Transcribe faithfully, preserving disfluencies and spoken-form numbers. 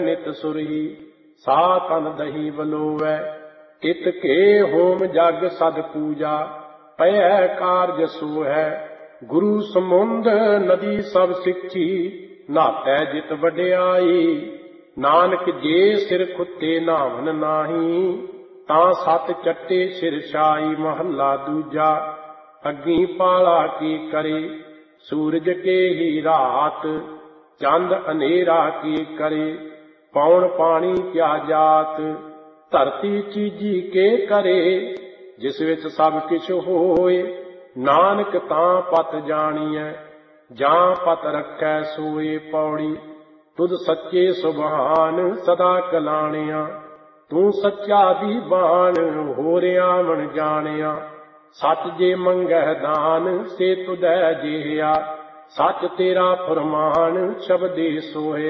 ਨਿਤ ਸੁਰਹੀ ਸਾ ਤਨ ਦਹੀ ਵਲੋਵੈ। ਇਤ ਕੇ ਹੋਮ ਜਗ ਸਦ ਪੂਜਾ ਪਇਐ ਕਾਰਜ ਸੋ ਹੈ। ਗੁਰੂ ਸਮੁੰਦ ਨਦੀ ਸਭ ਸਿੱਖੀ ਨਾਤੈ ਜਿਤ ਵਡਿਆਈ। ਨਾਨਕ ਜੇ ਸਿਰ ਖੁੱਤੇ ਨਾਵਨ ਨਾਹੀ ਤਾਂ ਸਤ ਚੱਟੇ ਸਿਰ ਛਾਈ। ਮਹੱਲਾ ਦੂਜਾ। ਅੱਗੀ ਪਾਲਾ ਕੀ ਕਰੇ ਸੂਰਜ ਕੇ ਹੀ ਰਾਤ। ਚੰਦ ਹਨੇਰਾ ਕੀ ਕਰੇ ਪੌਣ ਪਾਣੀ ਕਿਆ ਜਾਤ। ਧਰਤੀ ਚੀਜੀ ਕੇ ਕਰੇ ਜਿਸ ਵਿੱਚ ਸਭ ਕਿਛ ਹੋਏ। ਨਾਨਕ ਤਾਂ ਪਤ ਜਾਣੀਐ ਜਾਂ ਪਤ ਰੱਖੈ ਸੋਏ। ਪੌੜੀ। ਤੁਧ ਸੱਚੇ ਸੁਭਾਨ ਸਦਾ ਕਲਾਣਿਆ। ਤੂੰ ਸੱਚਾ ਦੀ ਬਾਣ ਹੋਰਿਆ ਮਨ ਜਾਣਿਆ। ਸੱਚ ਜੇ ਮੰਗਹਿ ਦਾਨ ਸੇ ਤੁਧੈ ਜੇਹਿਆ। ਸੱਚ ਤੇਰਾ ਫਰਮਾਨ ਸ਼ਬਦੇ ਸੋਹਿਆ।